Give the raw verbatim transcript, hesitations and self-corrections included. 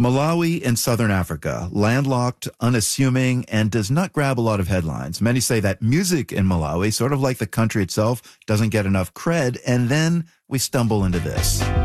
Malawi in southern Africa, landlocked, unassuming, and does not grab a lot of headlines. Many say that music in Malawi, sort of like the country itself, doesn't get enough cred, and then we stumble into this.